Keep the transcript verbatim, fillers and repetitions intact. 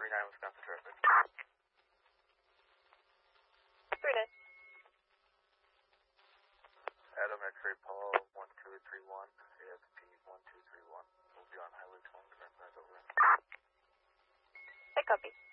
twenty-nine Wisconsin traffic. Three days. Adam X-ray Paul one two three one, A S P one two three one. We'll be on Highway twenty, right over. I copy.